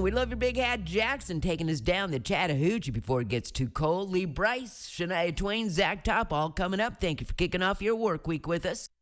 We love your big hat Jackson taking us down the Chattahoochee before it gets too cold. Lee Bryce, Shania Twain, Zach Top, all coming up. Thank you for kicking off your work week with us.